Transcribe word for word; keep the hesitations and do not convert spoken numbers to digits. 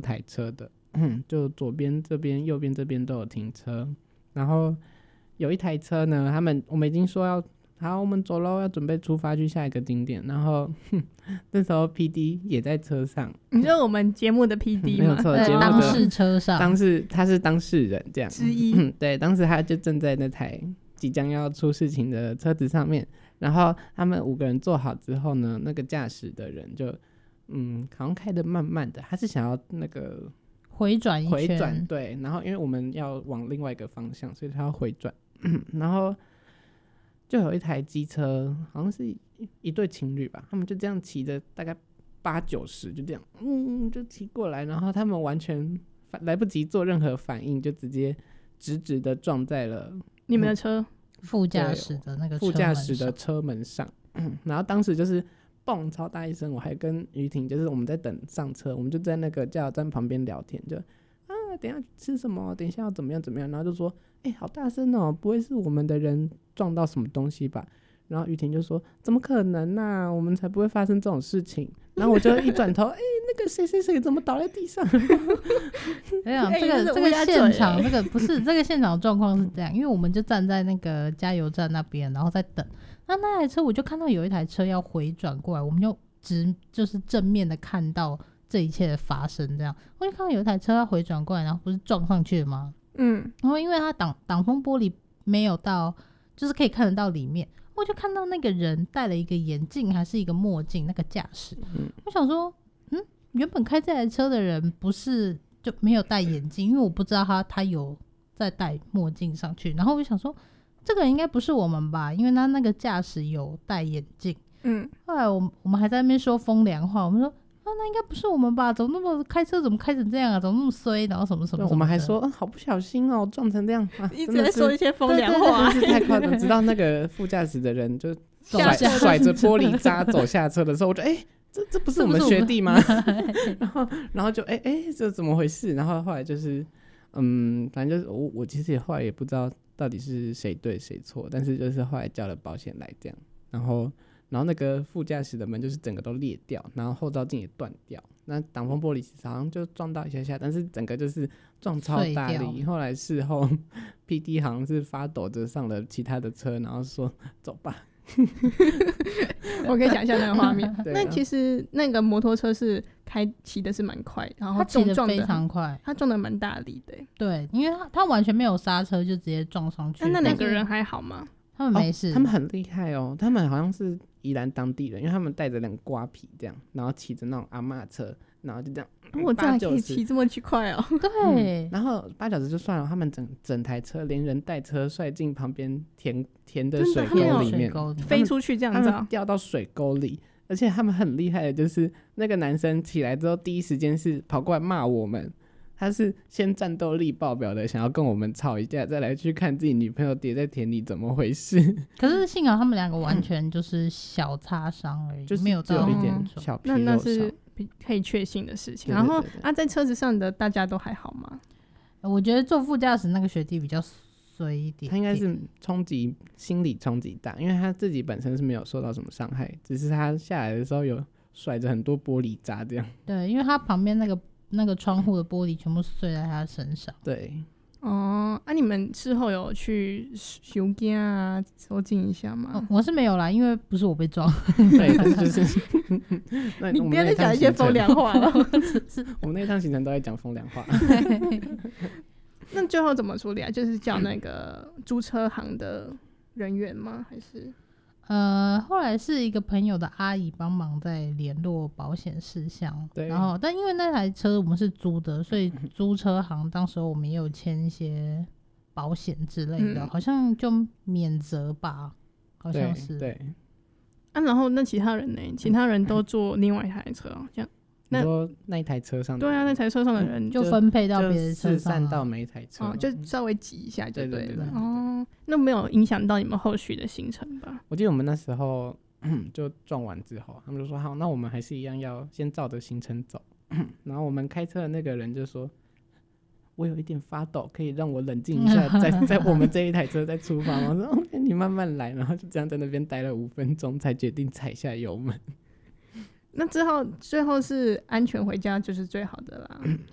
台车的，就左边这边右边这边都有停车，然后有一台车呢，他们我们已经说要好我们走咯，要准备出发去下一个景点，然后那时候 P D 也在车上。 你说我们节目的 P D 吗？ 没有错，节目的当事车上当事他是当事人这样之一对，当时他就正在那台即将要出事情的车子上面，然后他们五个人坐好之后呢，那个驾驶的人就嗯好像开得慢慢的，他是想要那个回转一圈， 回转，对，然后因为我们要往另外一个方向，所以他要回转然后就有一台机车，好像是 一, 一对情侣吧，他们就这样骑着大概八九十，就这样嗯就骑过来，然后他们完全来不及做任何反应，就直接直直的撞在了你们的车、 嗯、副驾驶的那个副驾驶的车门上、嗯、然后当时就是蹦超大一声，我还跟于婷就是我们在等上车，我们就在那个加油站旁边聊天，就啊等一下吃什么，等一下要怎么样怎么样，然后就说哎、欸、好大声哦，不会是我们的人撞到什么东西吧？然后于婷就说怎么可能啊，我们才不会发生这种事情。然后我就一转头哎、欸、那个谁谁谁怎么倒在地上哎呀这个、欸、这个现场这个不是这个现场状况是这样，因为我们就站在那个加油站那边，然后在等，那那台车我就看到有一台车要回转过来，我们就直就是正面的看到这一切的发生，这样我就看到有一台车要回转过来，然后不是撞上去了吗？嗯，然后因为它挡挡风玻璃没有到，就是可以看得到里面，我就看到那个人戴了一个眼镜还是一个墨镜，那个驾驶、嗯、我想说嗯，原本开这台车的人不是就没有戴眼镜，因为我不知道他他有在戴墨镜上去，然后我就想说这个人应该不是我们吧，因为他那个驾驶有戴眼镜。嗯，后来我们我们还在那边说风凉话，我们说啊，那应该不是我们吧？怎么那么开车怎么开成这样啊？怎么那么衰？然后什么什么什么， 我们还说、嗯、好不小心哦，撞成这样，啊、 一直在说一些风凉话， 真的是太夸张。直到那个副驾驶的人就甩甩着玻璃渣走下车的时候，我就哎、欸，这这不是我们学弟吗？然后然后就哎哎、欸欸，这怎么回事？然后后来就是嗯，反正就是我我其实也后来也不知道到底是谁对谁错，但是就是后来叫了保险来这样，然后。然后那个副驾驶的门就是整个都裂掉，然后后照镜也断掉，那挡风玻璃其实好像就撞到一下下，但是整个就是撞超大力。后来事后 P D 好像是发抖着上了其他的车，然后说走吧我可以想象那个画面那其实那个摩托车是开骑的是蛮快，然后骑的非常快， 他撞的蛮大力的。 对，因为 他, 他完全没有刹车就直接撞上去。 那那两个人还好吗？ 他们没事、 哦、他们很厉害哦，他们好像是宜兰当地人，因为他们带着两个瓜皮这样，然后骑着那种阿嬷车，然后就这样我这样可以骑这么快哦对、 嗯、然后八小时就算了，他们 整, 整台车连人带车摔进旁边田田的水沟里面， 飞出去这样子、哦、 他们掉到水沟里，而且他们很厉害的就是那个男生起来之后第一时间是跑过来骂我们，他是先战斗力爆表的想要跟我们吵一架，再来去看自己女朋友跌在田里怎么回事。 可是幸好他们两个完全就是小擦伤而已、嗯、 就是没有到有一点小皮肉伤、 那那是可以确信的事情。 对对对对， 然后啊，在车子上的大家都还好吗？ 我觉得坐副驾驶那个学弟比较衰一点点， 他应该是冲击心理冲击大，因为他自己本身是没有受到什么伤害，只是他下来的时候有甩着很多玻璃渣这样。 对，因为他旁边那个那个窗户的玻璃全部碎在他身上。 对， 哦，啊，你们事后有去修件啊、收进一下吗、 哦？我是没有啦，因为不是我被撞。 对，但是就是那你不要再讲一些风凉话了。 我们那一趟行程都在讲风凉话。 那最后怎么处理啊？就是叫那个租车行的人员吗？还是？ 呃，后来是一个朋友的阿姨帮忙在联络保险事项， 对， 然后但因为那台车我们是租的，所以租车行当时候我们也有签一些保险之类的、嗯、好像就免责吧，好像是。 对，对啊，然后那其他人呢？其他人都坐另外一台车，这样。 你说那一台车上的人？ 对啊，那台车上的人就分配到别的车上、啊， 四散到每一台车、 哦，就稍微挤一下就对了。 对对对对对哦，那没有影响到你们后续的行程吧？ 我记得我们那时候就撞完之后，他们就说好，那我们还是一样要先照着行程走。然后我们开车的那个人就说：“我有一点发抖，可以让我冷静一下，再再我们这一台车再出发吗？”我说 ：“OK， 你慢慢来。”然后就这样在那边待了五分钟，才决定踩下油门。 那之后最后是安全回家就是最好的啦。